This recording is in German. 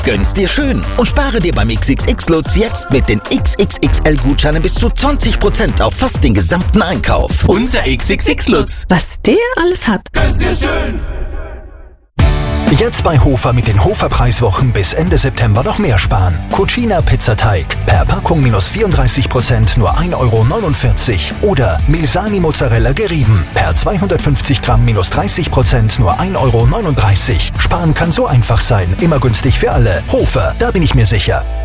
Gönn's dir schön und spare dir beim XXX-Lutz jetzt mit den XXXL-Gutscheinen bis zu 20% auf fast den gesamten Einkauf. Unser XXX-Lutz. Was der alles hat. Gönn's dir schön. Jetzt bei Hofer mit den Hofer-Preiswochen bis Ende September noch mehr sparen. Cucina Pizzateig per Packung minus 34%, nur 1,49 €. Oder Milsani Mozzarella gerieben per 250 Gramm minus 30%, nur 1,39 €. Sparen kann so einfach sein, immer günstig für alle. Hofer, da bin ich mir sicher.